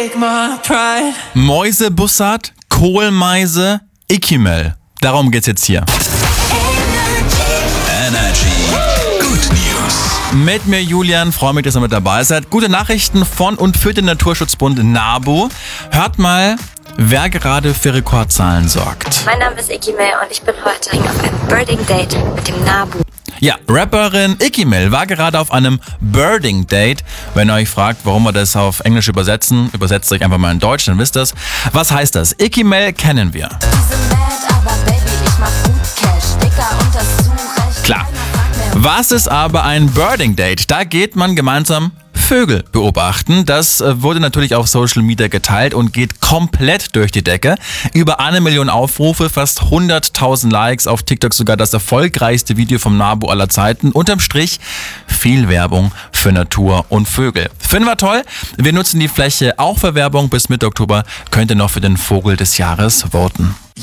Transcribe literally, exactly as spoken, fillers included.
take my pride. Mäusebussard, Kohlmeise, Ikimel. Darum geht's jetzt hier. Energy. Good News. Mit mir Julian, freue mich, dass ihr mit dabei seid. Gute Nachrichten von und für den Naturschutzbund NABU. Hört mal, wer gerade für Rekordzahlen sorgt. Mein Name ist Ikimel und ich bin heute auf einem Birding-Date mit dem NABU. Ja, Rapperin Ikimel war gerade auf einem Birding-Date. Wenn ihr euch fragt, warum wir das auf Englisch übersetzen, übersetzt euch einfach mal in Deutsch, dann wisst ihr's. Was heißt das? Ikimel kennen wir. Klar. Was ist aber ein Birding-Date? Da geht man gemeinsam Vögel beobachten. Das wurde natürlich auf Social Media geteilt und geht komplett durch die Decke. Über eine Million Aufrufe, fast hunderttausend Likes, auf TikTok sogar das erfolgreichste Video vom NABU aller Zeiten. Unterm Strich viel Werbung für Natur und Vögel. Finden wir toll. Wir nutzen die Fläche auch für Werbung. Bis Mitte Oktober könnt ihr noch für den Vogel des Jahres voten.